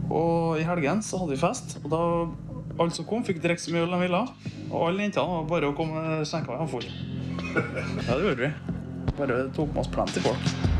Og i helgen så hadde vi fest, og da alle som kom fikk drikke så mye øl de ville. Og alle jentene var bare å komme og skjenke meg en full. Ja, det gjorde vi. Bare tok med oss plenty folk.